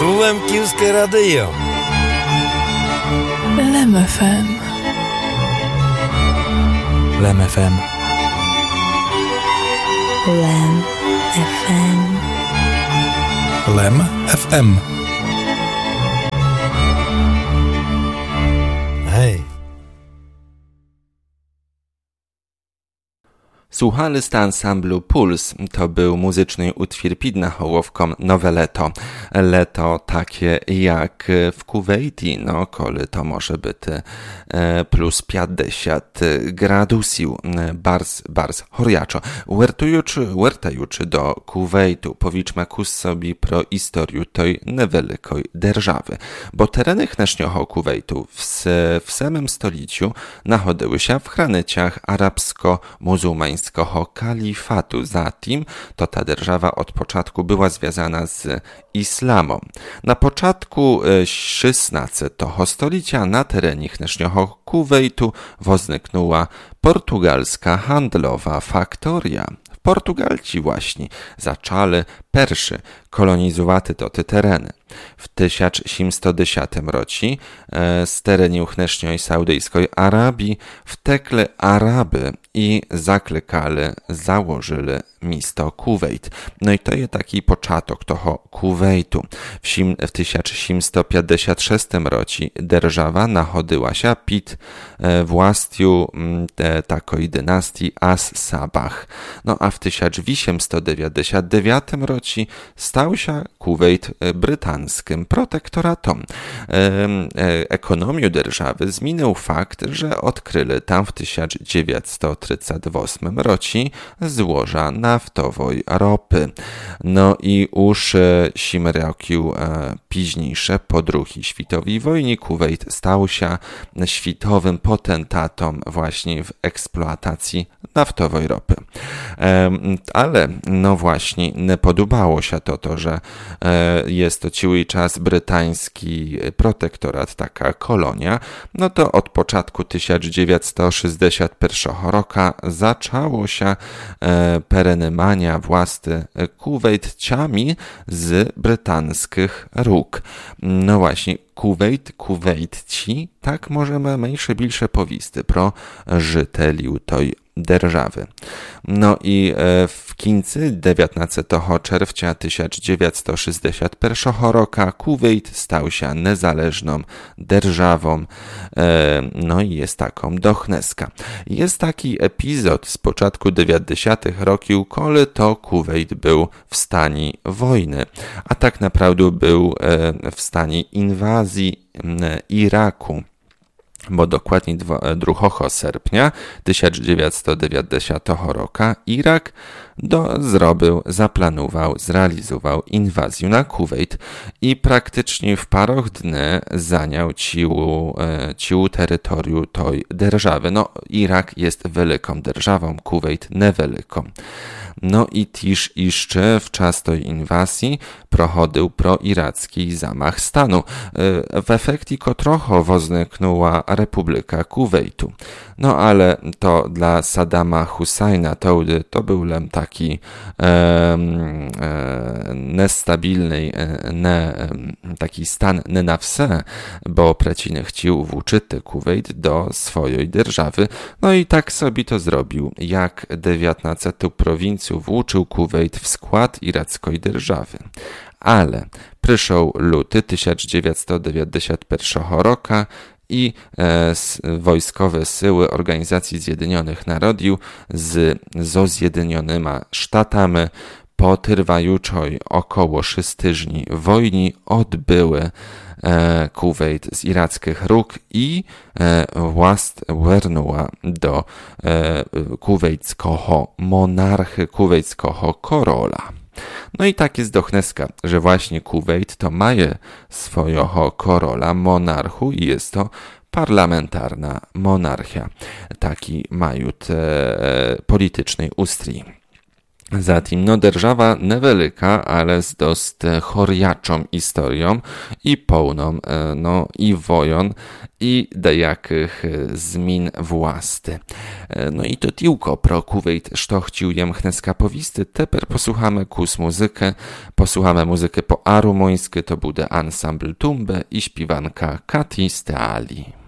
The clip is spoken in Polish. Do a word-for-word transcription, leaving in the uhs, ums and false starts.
Tu Łemkівське радіо. Lem F M. Lem F M. Lem F M. Lem F M. Hej. Słuchali z ansamblu Puls. To był muzyczny utwór pід nahołowką Nowe Leto. Leto takie jak w Kuwejті, no коли to może być plus pięćdziesiąt gradusów, bars, bars, horjaczo. Wertujuczy, wertajuczy do Kuwejtu, powiedzmy sobie pro historię tej niewielkiej держаwy, bo tereny chnesznego Kuwejtu w, w samym stoliciu nachodziły się w graniczach arabsko-muzułmańskich kalifatu. Zatim to ta держава od początku była związana z islamem. Na początku szesnastego stolicia na terenie chnesznego Kuwejtu wozniknęła portugalska handlowa faktoria. W Portugalci właśnie zaczęli Perszy kolonizować te tereny. W tysiąc siedemset dziesiątym roku e, z terenu chnesznej Saudyjskiej Arabii wtekli Araby i zaklekali, założyli miasto Kuwejt. No i to jest taki początek toho Kuwejtu. W, w tysiąc siedemset pięćdziesiątym szóstym roku держава nachodziła się pod e, własnością e, takiej dynastii As-Sabah. No a w tysiąc osiemset dziewięćdziesiątym dziewiątym roku stał się Kuwejt brytańskim protektoratem. Ekonomię держаwy zmienił fakt, że odkryli tam w tysiąc dziewięćset trzydziestym ósmym roku złoża naftowej ropy. No i już siedem roków późniejsze, po drugiej światowej wojnie, Kuwejt stał się światowym potentatem właśnie w eksploatacji naftowej ropy. Ale no właśnie nie podobało się to, to że jest to cały czas brytański protektorat, taka kolonia, no to od początku tysiąc dziewięćset sześćdziesiątego pierwszego roku zaczęło się perenymania własny Kuwejtciami z brytańskich róg. No właśnie, Kuwejt, Kuwejtci, tak możemy mniejsze, bilsze powisty pro żyteliu tej держаwy. No i w końcu dziewiętnastego czerwca tysiąc dziewięćset sześćdziesiątego pierwszego roku Kuwejt stał się niezależną державą. No i jest taką dochneska. Jest taki epizod z początku dziewięćdziesiątych roków, kiedy to Kuwejt był w stanie wojny, a tak naprawdę był w stanie inwazji Iraku. Bo dokładnie drugiego sierpnia tysiąc dziewięćset dziewięćdziesiątego roku Irak do, zrobił, zaplanował, zrealizował inwazję na Kuwejt i praktycznie w parach dni zajął ciłu, ciłu terytorium tej держаwy. No, Irak jest wielką державą, Kuwejt niewielką. No i też jeszcze w czas tej inwazji prochodził proiracki zamach stanu, w efekcie którego wozniknęła Republika Kuwejtu. No ale to dla Saddama Husajna to, to był taki e, e, niestabilny, ne, taki stan nie na wse, bo przecież chciał włóczyć Kuwejt do swojej держаwy. No i tak sobie to zrobił, jak dziewiętnastą prowincję włóczył Kuwejt w skład irackiej держаwy. Ale przyszedł luty tysiąc dziewięćset dziewięćdziesiątego pierwszego roku i e, wojskowe siły Organizacji Zjednoczonych Narodów z zo Zjednoczonymi Sztatami po trwającej około sześć tygodni wojny odbyły e, Kuwejt z irackich róg i e, włast wernęła do e, kuwejtskiego monarchy, kuwejtskiego korola. No i tak jest dochneska, że właśnie Kuwejt to maje swojego korola, monarchu i jest to parlamentarna monarchia. Taki mają e, politycznej ustrój. Zatim no država nevelika, ale s dost horjačom istorijom i polnom no i vojon i dejakih zmin własty. No i to tylko pro Kuvejt, što chciujem hneska powisty. Teper posłuchamy kus muzykę, posłuchamy muzykę po arumuńsky, to bude ansambl Tumbe i śpiwanka Kati Steali.